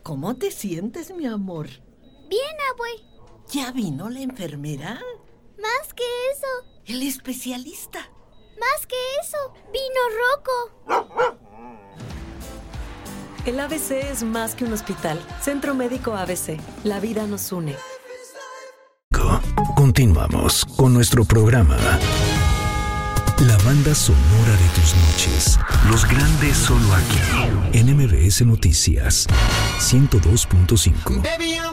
¿Cómo te sientes, mi amor? Bien, abue. ¿Ya vino la enfermera? Más que eso. El especialista. Más que eso. Vino Rocco. El ABC es más que un hospital. Centro Médico ABC. La vida nos une. Continuamos con nuestro programa. La banda sonora de tus noches. Los grandes solo aquí. En MBS Noticias 102.5.